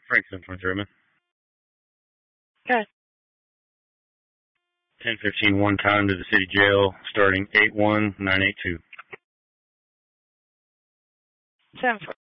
Frank 723, man. Okay. 10:15 one time to the city jail, starting 8/1/982. Sounds